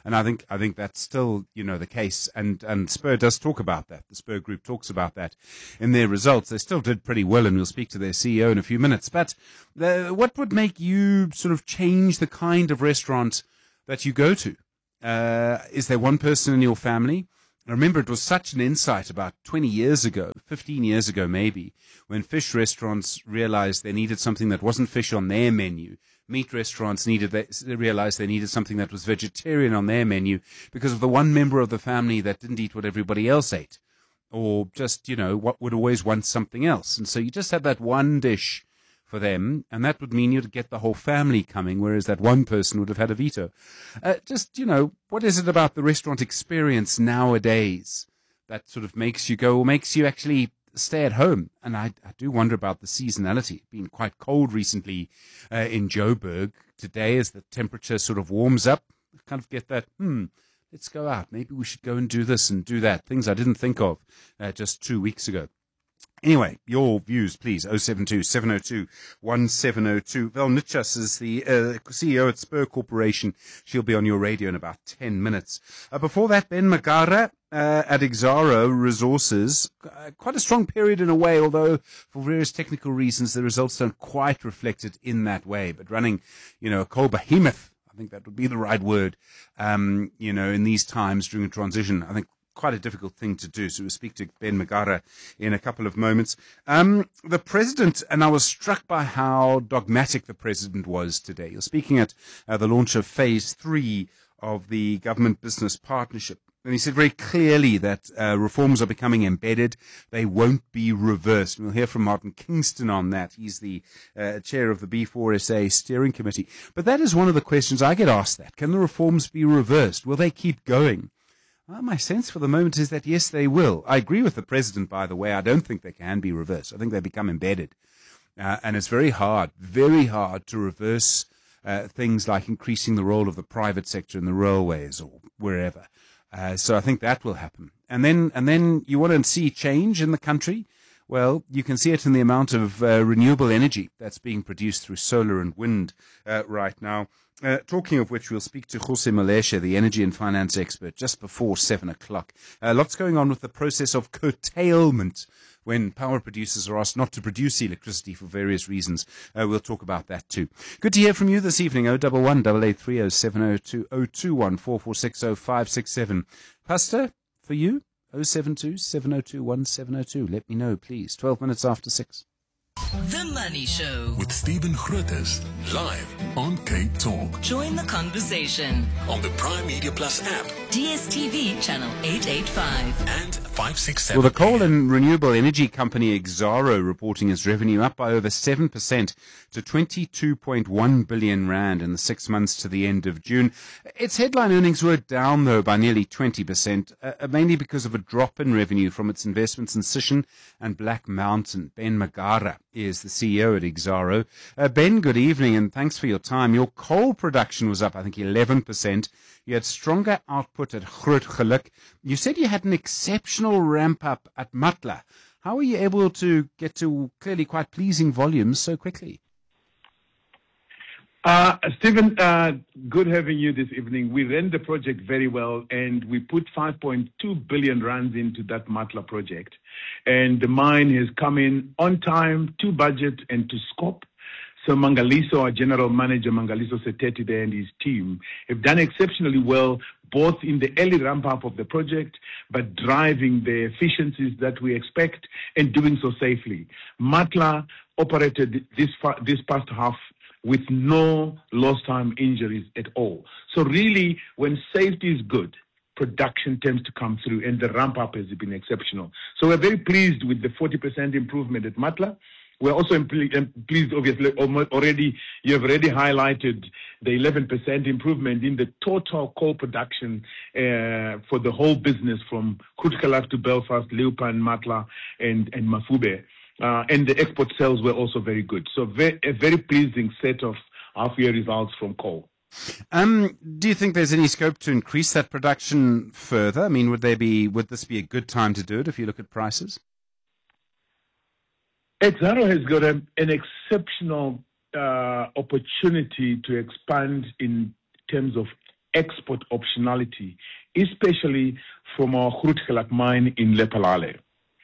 And I think I think that's still, you know, the case. And, and Spur does talk about that. The Spur Group talks about that in their results. They still did pretty well, and we'll speak to their C E O in a few minutes. But the, what would make you sort of change the kind of restaurant that you go to? Uh, is there one person in your family? I remember it was such an insight about twenty years ago, fifteen years ago maybe, when fish restaurants realized they needed something that wasn't fish on their menu. Meat restaurants needed, they realized they needed something that was vegetarian on their menu because of the one member of the family that didn't eat what everybody else ate, or just, you know, what would always want something else. And so you just had that one dish for them, and that would mean you'd get the whole family coming, whereas that one person would have had a veto. Uh, just, you know, what is it about the restaurant experience nowadays that sort of makes you go, or makes you actually stay at home? And I, I do wonder about the seasonality. It's been quite cold recently uh, in Joburg. Today, as the temperature sort of warms up, I kind of get that, hmm, let's go out. Maybe we should go and do this and do that. Things I didn't think of uh, just two weeks ago. Anyway, your views, please. oh seven two, seven oh two, one seven oh two. Val Nitschas is the uh, C E O at Spur Corporation. She'll be on your radio in about ten minutes. Uh, before that, Ben Magara uh, at Exxaro Resources. Uh, quite a strong period in a way, although for various technical reasons, the results don't quite reflect it in that way. But running, you know, a coal behemoth, I think that would be the right word, um, you know, in these times during a transition, I think quite a difficult thing to do. So we'll speak to Ben Magara in a couple of moments. Um, the president, and I was struck by how dogmatic the president was today. You're speaking at uh, the launch of phase three of the government business partnership. And he said very clearly that uh, reforms are becoming embedded. They won't be reversed. And we'll hear from Martin Kingston on that. He's the uh, chair of the B four S A steering committee. But that is one of the questions I get asked, that. Can the reforms be reversed? Will they keep going? Well, my sense for the moment is that, yes, they will. I agree with the president, by the way. I don't think they can be reversed. I think they become embedded. Uh, and it's very hard, very hard to reverse uh, things like increasing the role of the private sector in the railways or wherever. Uh, so I think that will happen. And then, and then you want to see change in the country? Well, you can see it in the amount of uh, renewable energy that's being produced through solar and wind uh, right now. Uh, talking of which, we'll speak to Jose Malesha, the energy and finance expert, just before seven o'clock. Uh, lots going on with the process of curtailment when power producers are asked not to produce electricity for various reasons. Uh, we'll talk about that too. Good to hear from you this evening. oh one one, eight eight three oh, seven oh two, oh two one, four four six oh, five six seven. Pastor, for you, oh seven two, seven oh two, one seven oh two. Let me know, please. twelve minutes after six. The Money Show with Stephen Grootes, live on Cape Talk. Join the conversation on the Prime Media Plus app, D S T V channel eight eighty-five and five six seven. Well, the coal and renewable energy company Exxaro reporting its revenue up by over seven percent to twenty-two point one billion rand in the six months to the end of June. Its headline earnings were down, though, by nearly twenty percent, uh, mainly because of a drop in revenue from its investments in Sishen and Black Mountain. Ben Magara is the C E O at Exxaro. Uh, Ben, good evening, and thanks for your time. Your coal production was up, I think, eleven percent. You had stronger output at Groot Geluk. You said you had an exceptional ramp-up at Matla. How were you able to get to clearly quite pleasing volumes so quickly? Uh, Stephen, uh, good having you this evening. We ran the project very well, and we put five point two billion rands into that Matla project. And the mine has come in on time, to budget, and to scope. So Mangaliso, our general manager, Mangaliso Seteti there, and his team have done exceptionally well, both in the early ramp-up of the project, but driving the efficiencies that we expect and doing so safely. Matla operated this, this past half with no lost time injuries at all. So really, when safety is good, production tends to come through, and the ramp-up has been exceptional. So we're very pleased with the forty percent improvement at Matla. We're also pleased, obviously, already, you have already highlighted the eleven percent improvement in the total coal production uh, for the whole business from Groot Geluk to Belfast, Leeuwpan, Matla, and, and Mafube. Uh, and the export sales were also very good. So very, a very pleasing set of half-year results from coal. Um, do you think there's any scope to increase that production further? I mean, would there be, would this be a good time to do it if you look at prices? Exxaro has got a, an exceptional uh, opportunity to expand in terms of export optionality, especially from our Grootegeluk mine in Lephalale.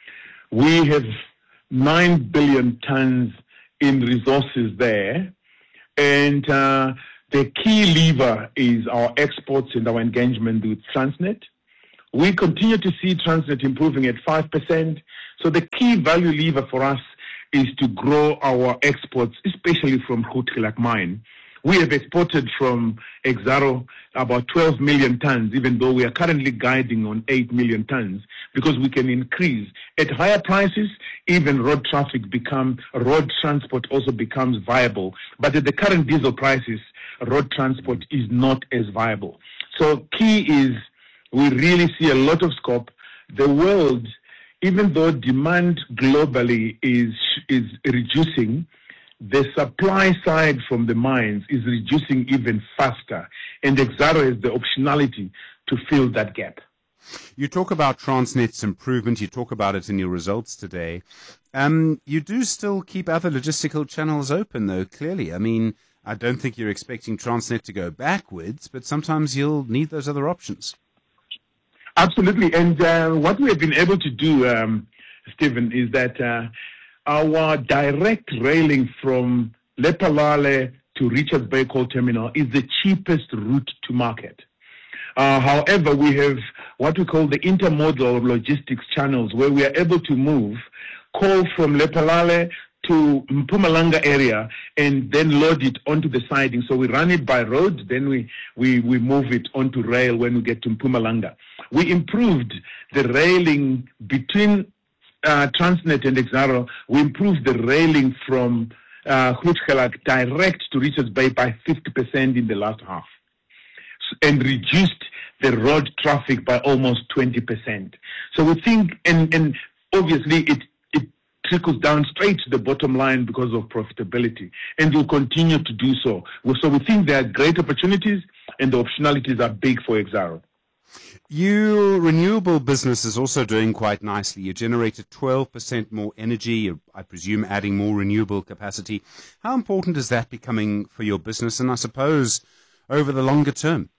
We have nine billion tons in resources there, and uh, the key lever is our exports and our engagement with Transnet. We continue to see Transnet improving at five percent, so the key value lever for us is to grow our exports, especially from Grootegeluk mine. We have exported from Exxaro about twelve million tons, even though we are currently guiding on eight million tons, because we can increase. At higher prices, even road traffic become, road transport also becomes viable. But at the current diesel prices, road transport is not as viable. So key is we really see a lot of scope. The world, even though demand globally is is reducing, the supply side from the mines is reducing even faster, and Exxaro has the optionality to fill that gap. You talk about Transnet's improvement, you talk about it in your results today. Um, you do still keep other logistical channels open, though, clearly. I mean, I don't think you're expecting Transnet to go backwards, but sometimes you'll need those other options. Absolutely, and uh, what we have been able to do, um, Stephen, is that uh, our direct railing from Lephalale to Richards Bay Coal Terminal is the cheapest route to market. Uh, however, we have what we call the intermodal logistics channels, where we are able to move coal from Lephalale to Mpumalanga area and then load it onto the siding. So we run it by road, then we, we, we move it onto rail when we get to Mpumalanga. We improved the railing between uh, Transnet and Exxaro. We improved the railing from uh, Grootegeluk direct to Richards Bay by fifty percent in the last half, and reduced the road traffic by almost twenty percent. So we think, and, and obviously it, it trickles down straight to the bottom line because of profitability, and will continue to do so. So we think there are great opportunities, and the optionalities are big for Exxaro. Your renewable business is also doing quite nicely. You generated twelve percent more energy, you're, I presume adding more renewable capacity. How important is that becoming for your business, and I suppose over the longer term?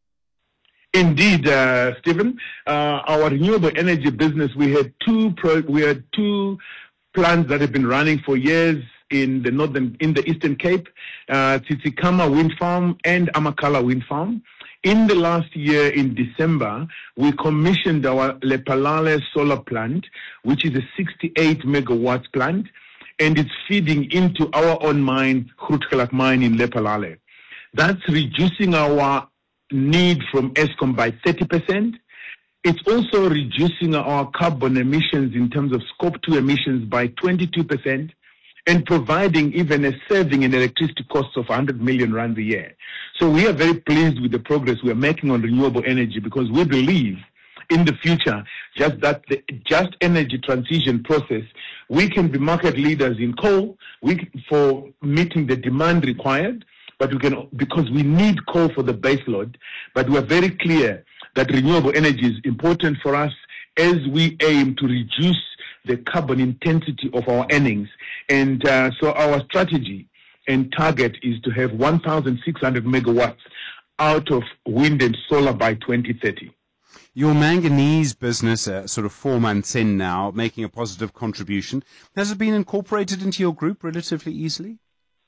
Indeed, uh, Stephen. Uh, our renewable energy business, we had two pro- we had two plants that have been running for years in the northern, in the Eastern Cape, uh, Tsitsikamma Wind Farm and Amakhala Wind Farm. In the last year, in December, we commissioned our Lephalale solar plant, which is a sixty-eight megawatts plant, and it's feeding into our own mine, Grootegeluk mine in Lephalale. That's reducing our need from Eskom by thirty percent. It's also reducing our carbon emissions in terms of scope two emissions by twenty-two percent, and providing even a saving in electricity costs of one hundred million rand a year. So we are very pleased with the progress we are making on renewable energy, because we believe in the future just that the just energy transition process, we can be market leaders in coal we, for meeting the demand required, but we can, because we need coal for the base load, but we are very clear that renewable energy is important for us as we aim to reduce the carbon intensity of our earnings. And uh, so our strategy and target is to have one thousand six hundred megawatts out of wind and solar by twenty thirty. Your manganese business, uh, sort of four months in now, making a positive contribution. Has it been incorporated into your group relatively easily?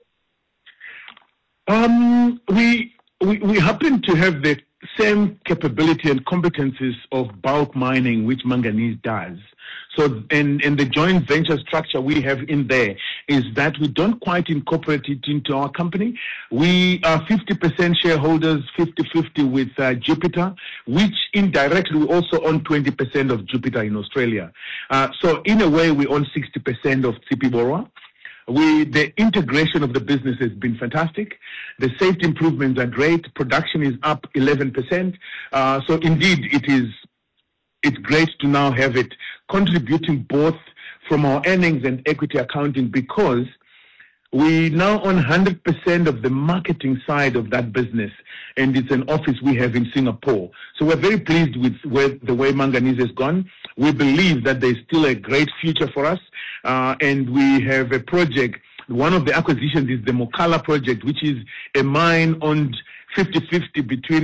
Um, we, we, we happen to have the same capability and competencies of bulk mining, which manganese does. So, and, and the joint venture structure we have in there is that we don't quite incorporate it into our company. We are fifty percent shareholders, fifty-fifty with uh, Jupiter, which indirectly we also own twenty percent of Jupiter in Australia. Uh, so in a way, we own sixty percent of Tshipi Borwa. We, the integration of the business has been fantastic. The safety improvements are great. Production is up eleven percent. Uh, so indeed, it is, it's great to now have it contributing both from our earnings and equity accounting, because we now own one hundred percent of the marketing side of that business, and it's an office we have in Singapore. So we're very pleased with where the way manganese has gone. We believe that there's still a great future for us, uh, and we have a project. One of the acquisitions is the Mokala project, which is a mine owned fifty-fifty between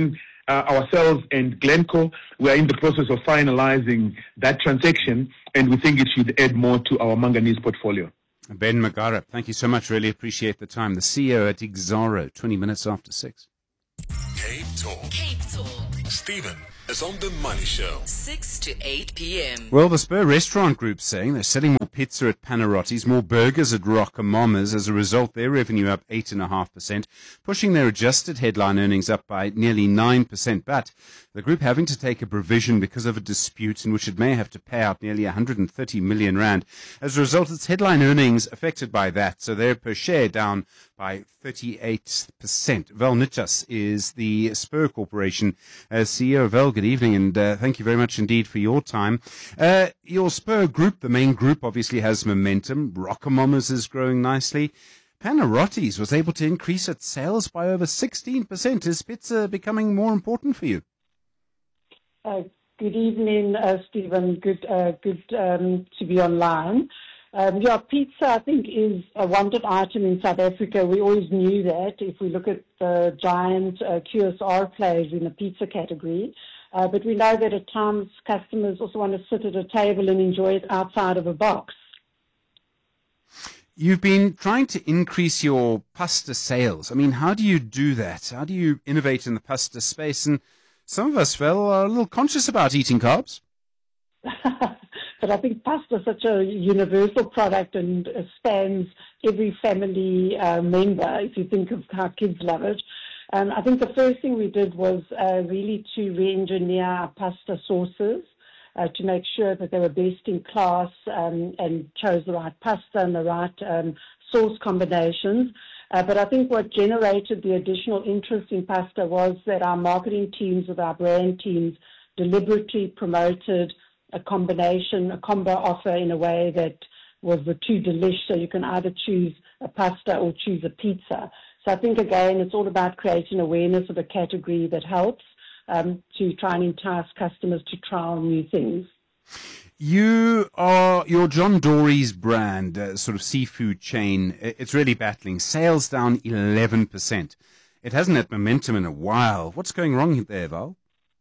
uh, ourselves and Glencore, we are in the process of finalizing that transaction, and we think it should add more to our manganese portfolio. Ben Magara, thank you so much. Really appreciate the time. The C E O at Exxaro, twenty minutes after six. Cape Talk. Cape Talk. Stephen is on The Money Show. six to eight p.m. Well, the Spur Restaurant Group's saying they're selling more pizza at Panarottis, more burgers at RocoMamas. As a result, their revenue up eight point five percent, pushing their adjusted headline earnings up by nearly nine percent. But the group having to take a provision because of a dispute in which it may have to pay out nearly one hundred thirty million rand. As a result, its headline earnings affected by that, so they're per share down by thirty-eight percent. Val Nichas is the Spur Corporation uh, C E O. Val, good evening, and uh, thank you very much indeed for your time. Uh, your Spur Group, the main group, obviously has momentum. RocoMamas is growing nicely. Panarottis was able to increase its sales by over sixteen percent. Is pizza becoming more important for you? Uh, good evening, uh, Stephen. Good, uh, good um, to be online. Um, yeah, pizza, I think, is a wanted item in South Africa. We always knew that. If we look at the giant uh, Q S R players in the pizza category, uh, but we know that at times customers also want to sit at a table and enjoy it outside of a box. You've been trying to increase your pasta sales. I mean, how do you do that? How do you innovate in the pasta space? And some of us, Phil, are a little conscious about eating carbs. But I think pasta is such a universal product and spans every family uh, member, if you think of how kids love it. Um, I think the first thing we did was uh, really to re-engineer our pasta sauces uh, to make sure that they were best in class um, and chose the right pasta and the right um, sauce combinations. Uh, but I think what generated the additional interest in pasta was that our marketing teams with our brand teams deliberately promoted a combination, a combo offer in a way that was the two delish, so you can either choose a pasta or choose a pizza. So I think, again, it's all about creating awareness of a category that helps um, to try and entice customers to trial new things. You are, your John Dory's brand, uh, sort of seafood chain, it's really battling. Sales down eleven percent. It hasn't had momentum in a while. What's going wrong there, Val?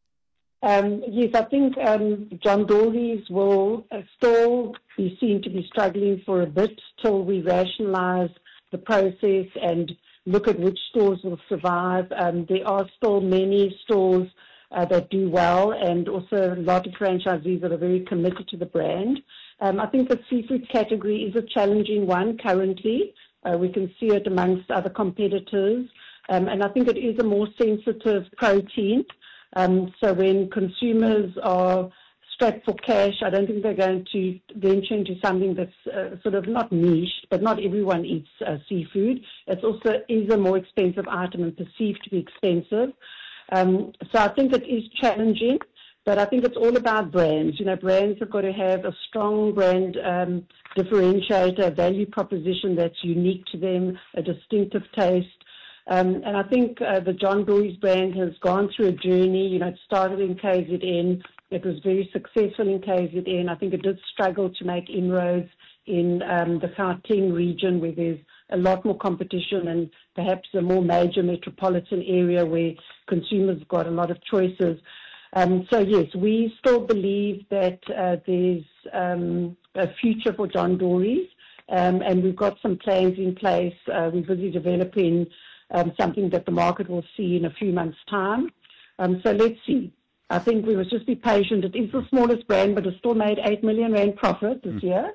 Um, yes, I think um, John Dory's will uh, still be seen to be struggling for a bit till we rationalise the process and look at which stores will survive. Um, there are still many stores uh, that do well, and also a lot of franchisees that are very committed to the brand. Um, I think the seafood category is a challenging one currently. Uh, we can see it amongst other competitors, um, and I think it is a more sensitive protein. Um, so when consumers are strapped for cash, I don't think they're going to venture into something that's uh, sort of not niche, but not everyone eats uh, seafood. It also is a more expensive item and perceived to be expensive. Um, so I think it is challenging, but I think it's all about brands. You know, brands have got to have a strong brand um, differentiator, value proposition that's unique to them, a distinctive taste. Um, and I think uh, the John Dory's brand has gone through a journey. You know, it started in K Z N. It was very successful in K Z N. I think it did struggle to make inroads in um, the Gauteng region, where there's a lot more competition, and perhaps a more major metropolitan area where consumers have got a lot of choices. Um, so, yes, we still believe that uh, there's um, a future for John Dory's, um, and we've got some plans in place. Uh, we're busy developing Um, something that the market will see in a few months' time. Um, so let's see. I think we must just be patient. It is the smallest brand, but it still made eight million rand profit this mm. year.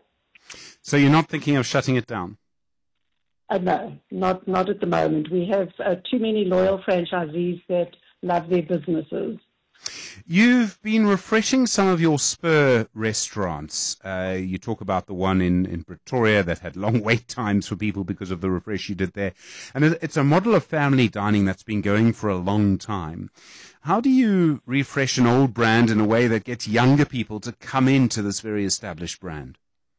So you're not thinking of shutting it down? Uh, no, not, not at the moment. We have uh, too many loyal franchisees that love their businesses. You've been refreshing some of your Spur restaurants. Uh, you talk about the one in, in Pretoria that had long wait times for people because of the refresh you did there. And it's a model of family dining that's been going for a long time. How do you refresh an old brand in a way that gets younger people to come into this very established brand?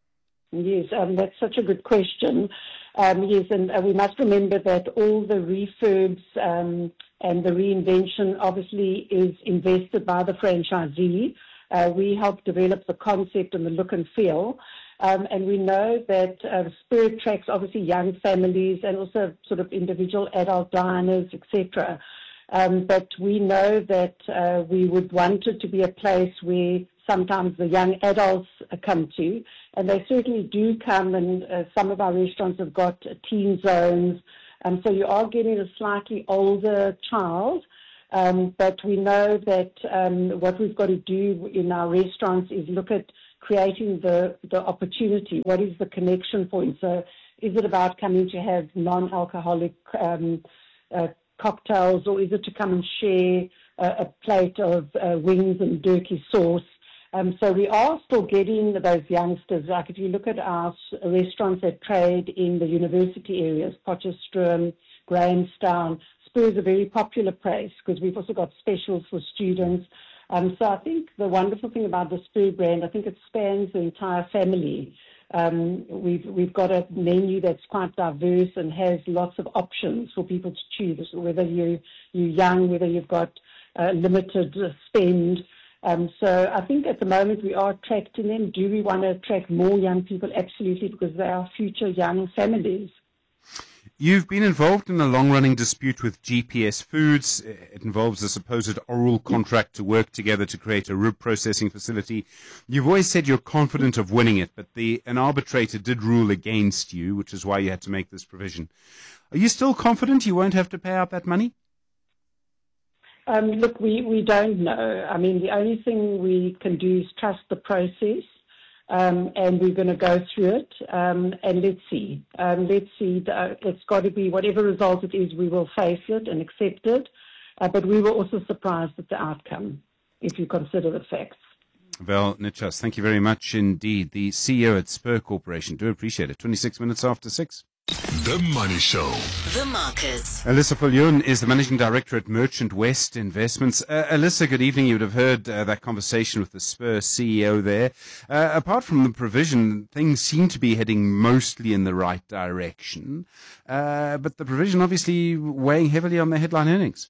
Yes, um, that's such a good question. Um, yes, and uh, we must remember that all the refurbs um, and the reinvention obviously is invested by the franchisee. Uh, we help develop the concept and the look and feel. Um, and we know that uh, Spur attracts obviously young families and also sort of individual adult diners, et cetera. Um, but we know that uh, we would want it to be a place where sometimes the young adults uh, come to, and they certainly do come, and uh, some of our restaurants have got uh, teen zones, um, so you are getting a slightly older child, um, but we know that um, what we've got to do in our restaurants is look at creating the, the opportunity. What is the connection point? So is it about coming to have non-alcoholic um, uh, cocktails, or is it to come and share uh, a plate of uh, wings and durkey sauce? Um, so we are still getting those youngsters. Like if you look at our restaurants that trade in the university areas, Potchefstroom, Grahamstown, Spur is a very popular place because we've also got specials for students. Um, so I think the wonderful thing about the Spur brand, I think it spans the entire family. Um, we've we've got a menu that's quite diverse and has lots of options for people to choose, whether you, you're young, whether you've got uh, limited spend. Um, so I think at the moment we are attracting them. Do we want to attract more young people? Absolutely, because they are future young families. You've been involved in a long-running dispute with G P S Foods. It involves a supposed oral contract to work together to create a rib processing facility. You've always said you're confident of winning it, but the, an arbitrator did rule against you, which is why you had to make this provision. Are you still confident you won't have to pay out that money? Um, look, we, we don't know. I mean, the only thing we can do is trust the process. Um, and we're going to go through it, um, and let's see. Um, let's see. Uh, it's got to be whatever result it is, we will face it and accept it. Uh, but we were also surprised at the outcome, if you consider the facts. Val Nitschas, thank you very much indeed. The C E O at Spur Corporation. Do appreciate it. twenty-six minutes after six. The Money Show. The Markets. Alyssa Viljoen is the Managing Director at Merchant West Investments. Uh, Alyssa, good evening. You would have heard uh, that conversation with the Spur C E O there. Uh, apart from the provision, things seem to be heading mostly in the right direction. Uh, but the provision obviously weighing heavily on the headline earnings.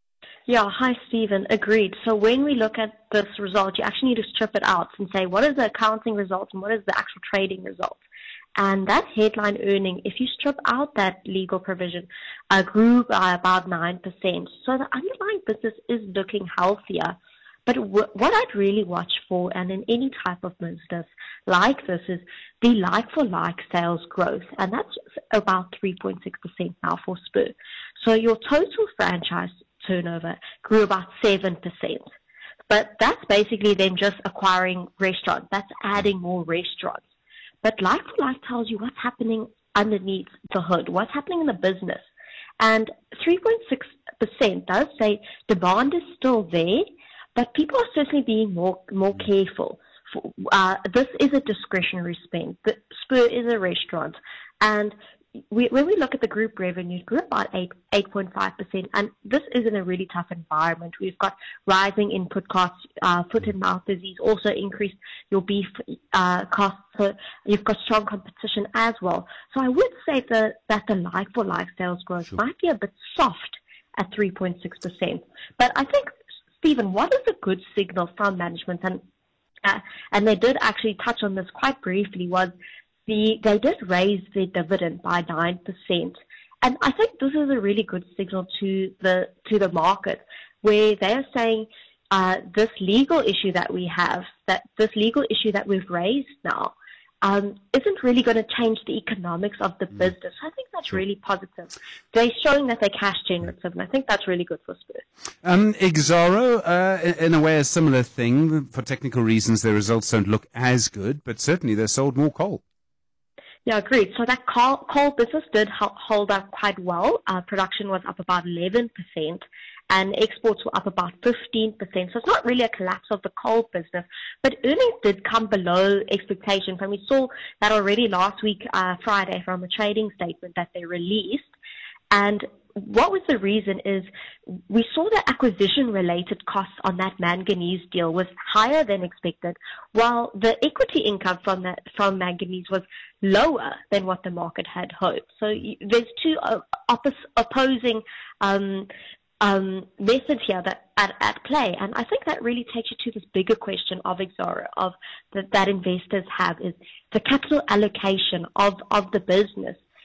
Yeah, hi, Stephen. Agreed. So when we look at this result, you actually need to strip it out and say, what is the accounting result and what is the actual trading result? And that headline earning, if you strip out that legal provision, uh, grew by about nine percent. So the underlying business is looking healthier. But w- what I'd really watch for, and in any type of business like this, is the like-for-like sales growth. And that's about three point six percent now for Spur. So your total franchise turnover grew about seven percent. But that's basically them just acquiring restaurants. That's adding more restaurants. But like-for-like tells you what's happening underneath the hood, what's happening in the business. And three point six percent does say demand is still there, but people are certainly being more more careful. For, uh, this is a discretionary spend. The Spur is a restaurant. And we, when we look at the group revenue, it grew about eight, eight point five percent, and this is in a really tough environment. We've got rising input costs, uh, foot and mouth disease also increased your beef uh, costs, so you've got strong competition as well. So I would say that, that the like-for-like sales growth sure. might be a bit soft at three point six percent. But I think, Stephen, what is a good signal from management, and, uh, and they did actually touch on this quite briefly, was The, they did raise their dividend by nine percent. And I think this is a really good signal to the to the market, where they're saying uh, this legal issue that we have, that this legal issue that we've raised now, um, isn't really going to change the economics of the mm. business. I think that's really positive. They're showing that they're cash generative, and I think that's really good for Spur. Um, Exxaro, uh, in a way, a similar thing. For technical reasons, their results don't look as good, but certainly they sold more coal. Yeah, agreed. So that coal, coal business did hold up quite well. Uh, production was up about eleven percent, and exports were up about fifteen percent. So it's not really a collapse of the coal business, but earnings did come below expectations, and we saw that already last week, uh, Friday, from a trading statement that they released. And what was the reason is we saw the acquisition-related costs on that manganese deal was higher than expected, while the equity income from that from manganese was lower than what the market had hoped. So you, there's two uh, oppos- opposing um, um, methods here that at, at play, and I think that really takes you to this bigger question of Exxaro, of the, that investors have, is the capital allocation of, of the business.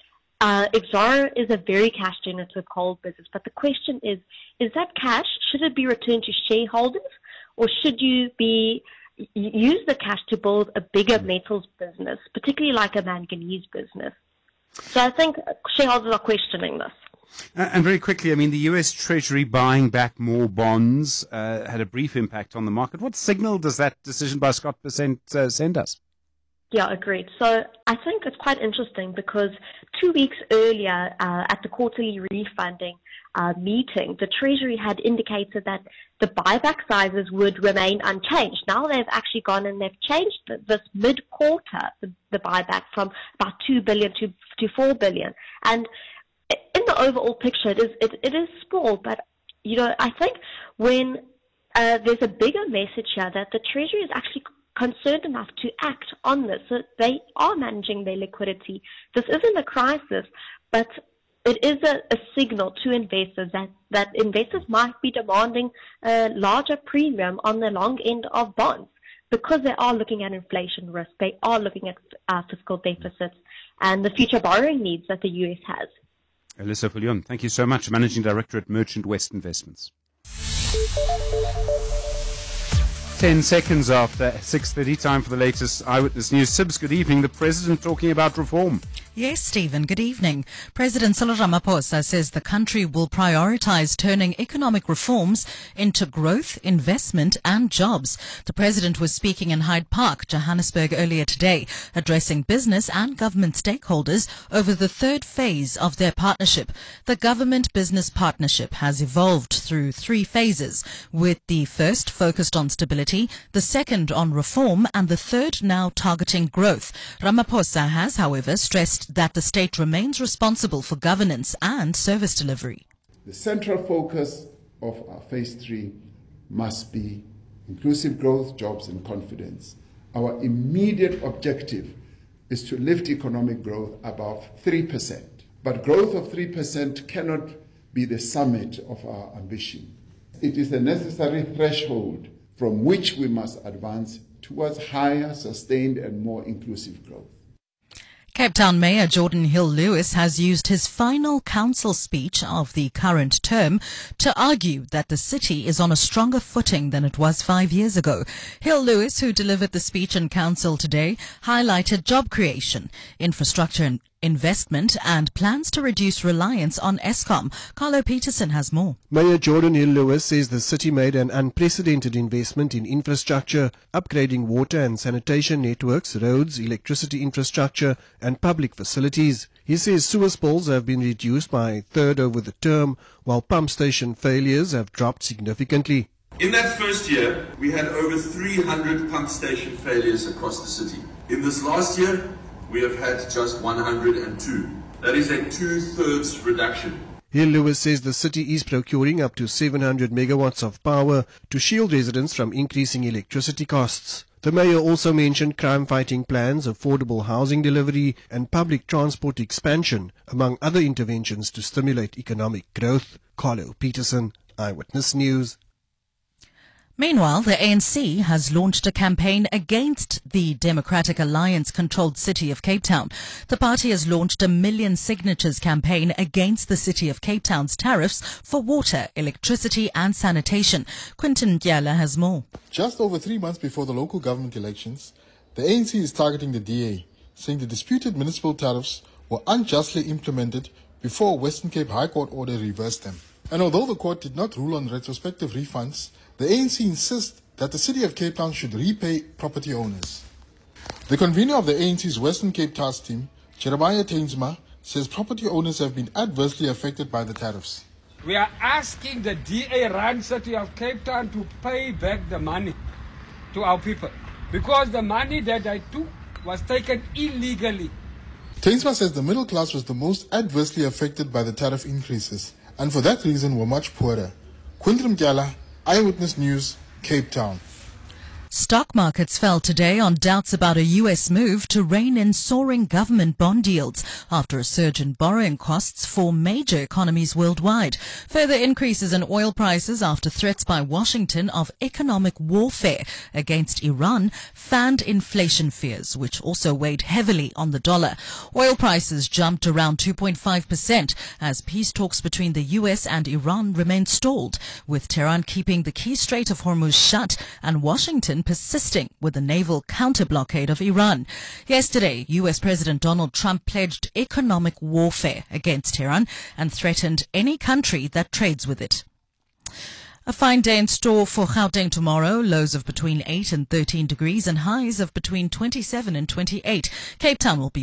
uh, Exxaro is a very cash generative coal business, but the question is, is that cash, should it be returned to shareholders, or should you be use the cash to build a bigger metals business, particularly like a manganese business? So I think shareholders are questioning this. Uh, and very quickly, I mean, the U S Treasury buying back more bonds uh, had a brief impact on the market. What signal does that decision by Scott Bessent uh, send us? Yeah, agreed. So I think it's quite interesting because two weeks earlier uh, at the quarterly refunding uh, meeting, the Treasury had indicated that the buyback sizes would remain unchanged. Now they've actually gone and they've changed this mid-quarter, the, the buyback, from about two billion dollars to, to four billion dollars. And in the overall picture, it is, it, it is small, but, you know, I think when uh, there's a bigger message here that the Treasury is actually concerned enough to act on this. So they are managing their liquidity. This isn't a crisis, but it is a, a signal to investors that, that investors might be demanding a larger premium on the long end of bonds because they are looking at inflation risk. They are looking at uh, fiscal deficits and the future borrowing needs that the U S has. Alyssa Viljoen, thank you so much. Managing Director at Merchant West Investments. Ten seconds after six thirty, time for the latest Eyewitness News. Sibs, good evening. The President talking about reform. Yes, Stephen, good evening. President Cyril Ramaphosa says the country will prioritize turning economic reforms into growth, investment and jobs. The President was speaking in Hyde Park, Johannesburg earlier today, addressing business and government stakeholders over the third phase of their partnership. The government-business partnership has evolved through three phases, with the first focused on stability, the second on reform and the third now targeting growth. Ramaphosa has, however, stressed that the state remains responsible for governance and service delivery. The central focus of our phase three must be inclusive growth, jobs and confidence. Our immediate objective is to lift economic growth above three percent. But growth of three percent cannot be the summit of our ambition. It is a necessary threshold from which we must advance towards higher, sustained and more inclusive growth. Cape Town Mayor Jordan Hill-Lewis has used his final council speech of the current term to argue that the city is on a stronger footing than it was five years ago. Hill-Lewis, who delivered the speech in council today, highlighted job creation, infrastructure and investment and plans to reduce reliance on Eskom. Carlo Peterson has more. Mayor Jordan Hill-Lewis says the city made an unprecedented investment in infrastructure, upgrading water and sanitation networks, roads, electricity infrastructure and public facilities. He says sewer spills have been reduced by a third over the term, while pump station failures have dropped significantly. In that first year, we had over three hundred pump station failures across the city. In this last year, we have had just one hundred two. That is a two-thirds reduction. Hill-Lewis says the city is procuring up to seven hundred megawatts of power to shield residents from increasing electricity costs. The mayor also mentioned crime-fighting plans, affordable housing delivery and public transport expansion, among other interventions to stimulate economic growth. Carlo Peterson, Eyewitness News. Meanwhile, the A N C has launched a campaign against the Democratic Alliance-controlled city of Cape Town. The party has launched a million signatures campaign against the city of Cape Town's tariffs for water, electricity and sanitation. Quinton Gyala has more. Just over three months before the local government elections, the A N C is targeting the D A, saying the disputed municipal tariffs were unjustly implemented before Western Cape High Court order reversed them. And although the court did not rule on retrospective refunds, the A N C insists that the city of Cape Town should repay property owners. The convener of the A N C's Western Cape task team, Jeremiah Tainsma, says property owners have been adversely affected by the tariffs. We are asking the D A-run city of Cape Town to pay back the money to our people because the money that I took was taken illegally. Tainsma says the middle class was the most adversely affected by the tariff increases and for that reason were much poorer. Quintram Gyala, Eyewitness News, Cape Town. Stock markets fell today on doubts about a U S move to rein in soaring government bond yields after a surge in borrowing costs for major economies worldwide. Further increases in oil prices after threats by Washington of economic warfare against Iran fanned inflation fears, which also weighed heavily on the dollar. Oil prices jumped around two point five percent as peace talks between the U S and Iran remained stalled, with Tehran keeping the key Strait of Hormuz shut and Washington persisting with the naval counter-blockade of Iran. Yesterday, U S President Donald Trump pledged economic warfare against Tehran and threatened any country that trades with it. A fine day in store for Gauteng tomorrow. Lows of between eight and thirteen degrees and highs of between twenty-seven and twenty-eight. Cape Town will be